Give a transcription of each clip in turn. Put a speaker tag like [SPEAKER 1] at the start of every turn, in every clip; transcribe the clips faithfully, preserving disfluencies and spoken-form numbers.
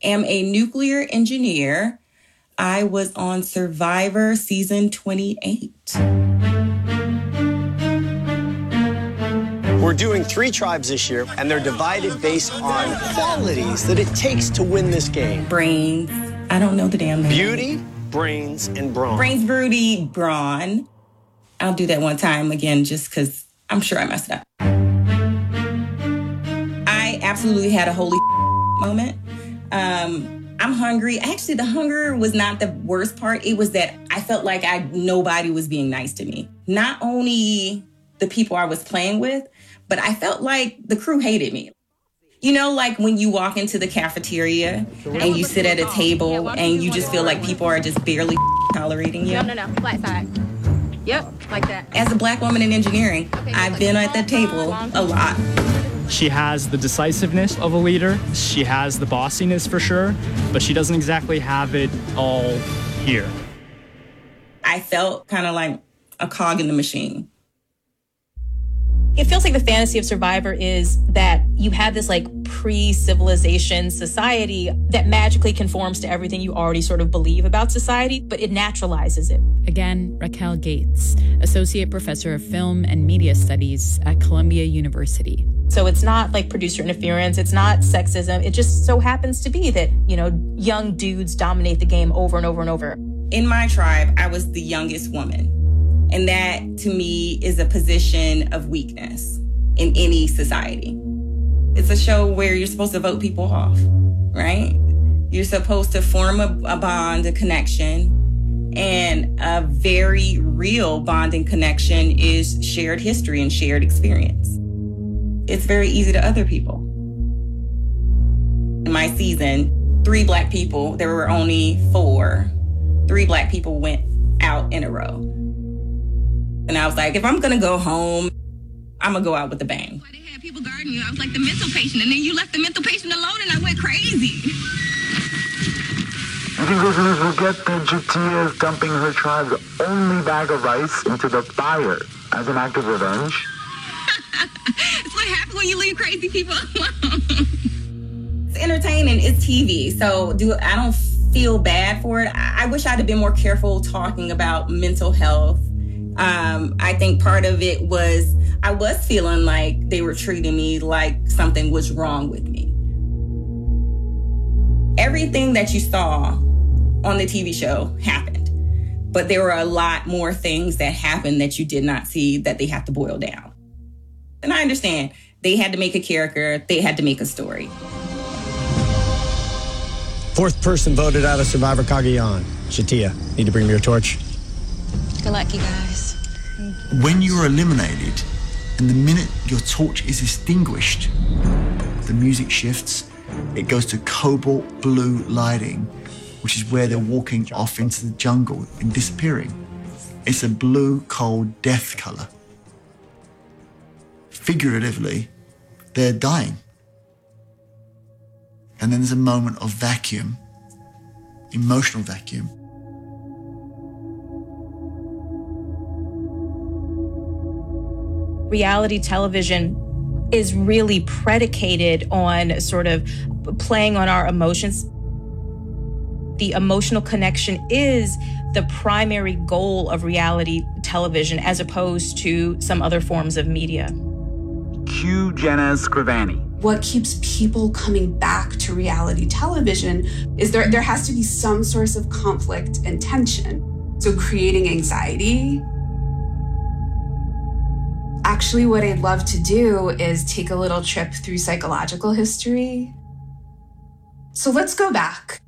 [SPEAKER 1] am a nuclear engineer. I was on Survivor season twenty-eight.
[SPEAKER 2] We're doing three tribes this year, and they're divided based on qualities that it takes to win this game.
[SPEAKER 1] Brains. I don't know the damn name.
[SPEAKER 2] Beauty, brains, and brawn.
[SPEAKER 1] Brains, Broody, brawn. I'll do that one time again just because I'm sure I messed it up. I absolutely had a holy moment. Um, I'm hungry. Actually, the hunger was not the worst part. It was that I felt like I nobody was being nice to me. Not only the people I was playing with, but I felt like the crew hated me. You know, like when you walk into the cafeteria and you sit at a table and you just feel like people are just barely tolerating you.
[SPEAKER 3] No, no, no, flat side. Yep, like that.
[SPEAKER 1] As a Black woman in engineering, I've been at that table a lot.
[SPEAKER 4] She has the decisiveness of a leader. She has the bossiness for sure, but she doesn't exactly have it all here.
[SPEAKER 1] I felt kind of like a cog in the machine.
[SPEAKER 3] It feels like the fantasy of Survivor is that you have this like pre-civilization society that magically conforms to everything you already sort of believe about society, but it naturalizes it.
[SPEAKER 5] Again, Raquel Gates, Associate Professor of Film and Media Studies at Columbia University.
[SPEAKER 3] So it's not like producer interference, it's not sexism. It just so happens to be that, you know, young dudes dominate the game over and over and over.
[SPEAKER 1] In my tribe, I was the youngest woman. And that, to me, is a position of weakness in any society. It's a show where you're supposed to vote people off, right? You're supposed to form a, a bond, a connection, and a very real bonding connection is shared history and shared experience. It's very easy to other people. In my season, three Black people, there were only four, three Black people went out in a row. And I was like, if I'm going to go home, I'm going to go out with a bang.
[SPEAKER 6] They had people guarding you. I was like the mental patient. And then you left the mental patient alone and I went crazy.
[SPEAKER 7] You think listeners will get that J'Tia is dumping her tribe's only bag of rice into the fire as an act of revenge?
[SPEAKER 6] It's what happens when you leave crazy people alone.
[SPEAKER 1] It's entertaining. It's T V. So do I don't feel bad for it. I, I wish I'd have been more careful talking about mental health. Um, I think part of it was I was feeling like they were treating me like something was wrong with me. Everything that you saw on the T V show happened, but there were a lot more things that happened that you did not see that they had to boil down. And I understand they had to make a character, they had to make a story.
[SPEAKER 2] Fourth person voted out of Survivor Cagayan. J'Tia, need to bring me your torch?
[SPEAKER 6] Good luck, you guys.
[SPEAKER 8] When you're eliminated, and the minute your torch is extinguished, the music shifts. It goes to cobalt blue lighting, which is where they're walking off into the jungle and disappearing. It's a blue, cold death color. Figuratively, they're dying. And then there's a moment of vacuum, emotional vacuum.
[SPEAKER 3] Reality television is really predicated on sort of playing on our emotions. The emotional connection is the primary goal of reality television as opposed to some other forms of media.
[SPEAKER 7] Q. Jenna Scrivani.
[SPEAKER 9] What keeps people coming back to reality television is there, there has to be some source of conflict and tension. So creating anxiety. Actually, what I'd love to do is take a little trip through psychological history. So let's go back.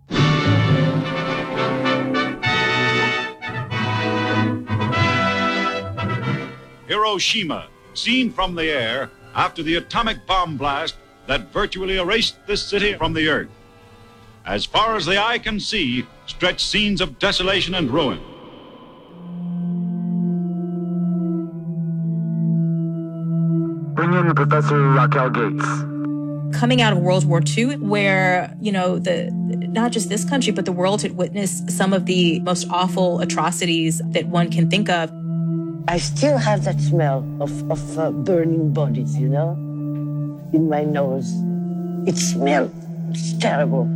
[SPEAKER 10] Hiroshima, seen from the air after the atomic bomb blast that virtually erased this city from the earth. As far as the eye can see, stretch scenes of desolation and ruin.
[SPEAKER 7] Bring in Professor Raquel Gates.
[SPEAKER 3] Coming out of World War Two, where, you know, the not just this country, but the world had witnessed some of the most awful atrocities that one can think of.
[SPEAKER 11] I still have that smell of, of uh, burning bodies, you know, in my nose. It smells, it's terrible.